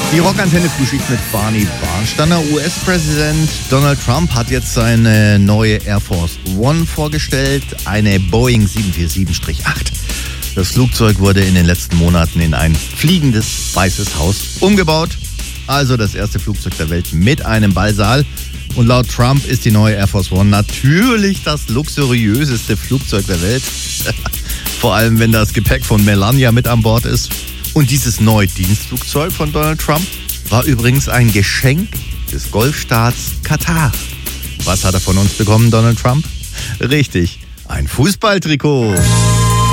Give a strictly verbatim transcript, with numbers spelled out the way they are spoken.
Die Rockantenne Frühschicht mit Barney Barnsteiner. U S-Präsident Donald Trump hat jetzt seine neue Air Force One vorgestellt, eine Boeing sieben vier sieben acht. Das Flugzeug wurde in den letzten Monaten in ein fliegendes Weißes Haus umgebaut. Also das erste Flugzeug der Welt mit einem Ballsaal. Und laut Trump ist die neue Air Force One natürlich das luxuriöseste Flugzeug der Welt. Vor allem, wenn das Gepäck von Melania mit an Bord ist. Und dieses neue Dienstflugzeug von Donald Trump war übrigens ein Geschenk des Golfstaats Katar. Was hat er von uns bekommen, Donald Trump? Richtig, ein Fußballtrikot.